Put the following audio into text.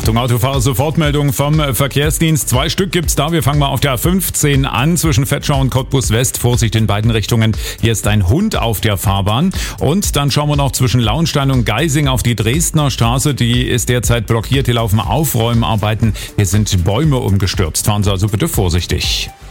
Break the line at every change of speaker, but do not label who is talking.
Achtung Autofahrer, Sofortmeldung vom Verkehrsdienst. 2 Stück gibt's da. Wir fangen mal auf der A15 an zwischen Vetschau und Cottbus West. Vorsicht in beiden Richtungen. Hier ist ein Hund auf der Fahrbahn. Und dann schauen wir noch zwischen Launstein und Geising auf die Dresdner Straße. Die ist derzeit blockiert. Hier laufen Aufräumarbeiten. Hier sind Bäume umgestürzt. Fahren Sie also bitte vorsichtig.